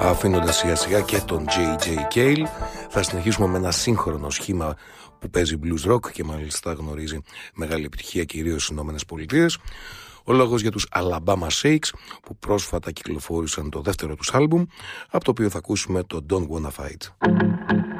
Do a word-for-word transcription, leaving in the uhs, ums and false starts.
Αφήνοντας σιγά σιγά και τον τζέι τζέι Cale, θα συνεχίσουμε με ένα σύγχρονο σχήμα που παίζει blues rock και μάλιστα γνωρίζει μεγάλη επιτυχία κυρίως στις Ηνωμένες Πολιτείες. Ο λόγος για τους Alabama Shakes, που πρόσφατα κυκλοφόρησαν το δεύτερο τους άλμπουμ, από το οποίο θα ακούσουμε το Don't Wanna Fight.